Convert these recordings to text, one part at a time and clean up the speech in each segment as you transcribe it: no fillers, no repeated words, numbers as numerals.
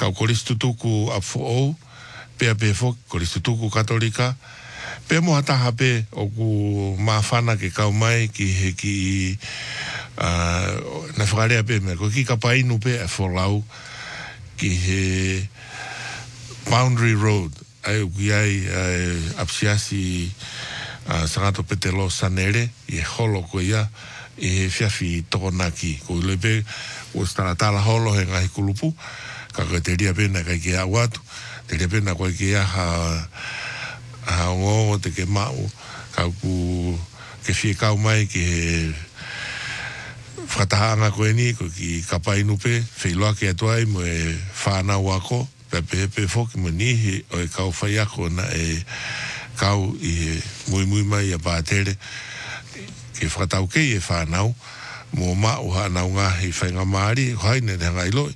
Kau koristu tuku a fo'ou, pea fok, koristu tuku katolika, pea mo hataha pe o ku mawhana ke kau mai ki he ki na whakarea pe me, ko ki ka painu pe a wholau ki he Boundary Road, ai uki ai apsiasi sangato petelo sanere, i holo ko ia, i he fiafi tokonaki, ko lepe o staratala holo he ngahi kulupu, ka te ria pena kai ke awatu, te ria pena koe ke ha ngongo te ke mau, ka ku ke fie kau mai ke he whatahanga koe ni, ko ki kapainu pe, whailoa ke atuai mo e whanau ako, pe foki mo nihi o e kau whai ako na e kau i mui mai a pātere ke whakatau kei e whanau mo mau hanau ngahi whainga maari haine te hangai loi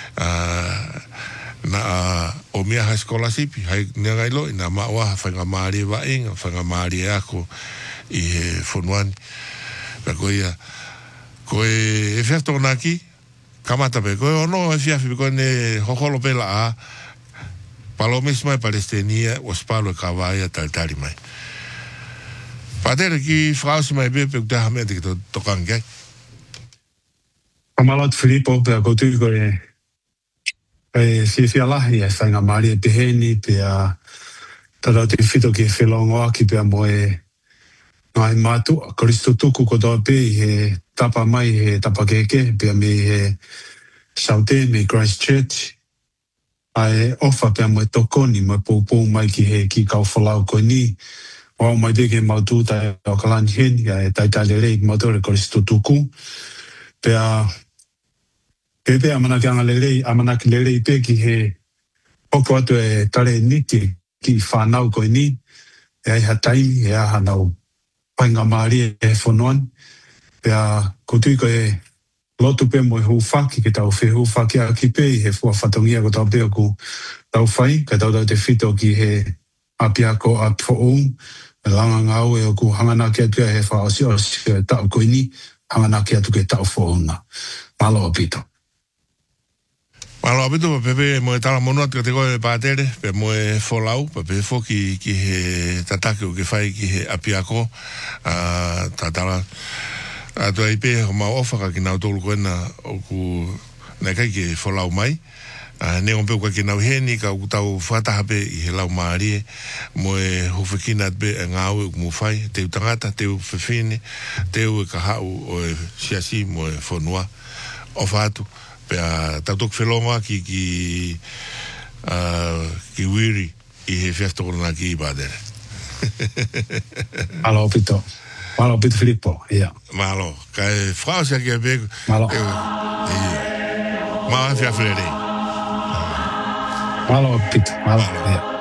na o mea hai scholarship hai ngai loi na mau aha whainga maari e waenga whainga maari e ako i he whonuani na koe e whiato naki kamata pe, koe ono e whiawhi koe ne hokolo pela a Palomis mai Palestiniya was palo kawaia tari mai. Patere ki frausi mai bepe ukta hamete ki tokangai. Kamalot Filippo pe kotu koe fia lahi e whainga maari e peheni pe a tara te whito ki whelongo aki pe a moe ngai mātu a Koristo tuku ko toa pe i he tapa mai he tapa keke pe a me he Saute me Christchurch ai ofa pe a moe tokoni moe pou mai ki he ki kau whalau koe ni o mai te ke mautu tai o kalani heni e tai rei mautore Koristo tuku pe a pepe amanaki anga lelei amanaki lelei pe ki he poko atu e tare niti ki whanau koe ni e ai hatai e aha nau painga maari e whonoan pe a kutui koe lotu pe mo e hufaki ke tau whi hufaki a ki pe i he fua whatongia ko tau pe ku tau whai ka tau te whito ki he apiako a pho'ou e langa ngau e o ku hanganaki atu e he whaosi e tau koe ni hanganaki atu ke tau who'ouna malo apito. Malo apito pepe mo e tala monua te koe pātere pe mo e wholau pepe foki ki he tatake o ke whai ki he apiako tatala atua i pe o mau ofaka ki nau tolu koe na o ku na kai ki wholau mai ne on pe koe ki nau heni ka u tau whataha pe i he lau maari mo e hufekina pe e ngau e kumu whai te utangata, te u whewhine te u e kahau o e siasi mo e whonua o whatu pe a tautok whelonga ki wiri i he whiastokona ki i pādere. Malo pito Filippo, ia. Malo, kai frausia ki a peko. Malo. Maa whiawhererei. Malo pito, malo, ia.